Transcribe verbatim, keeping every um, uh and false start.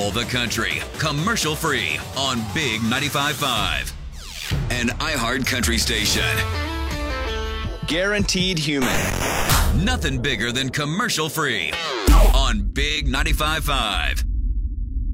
all the country, commercial free on Big ninety-five point five. An iHeart country station. Guaranteed human. Nothing bigger than commercial free on Big ninety-five point five.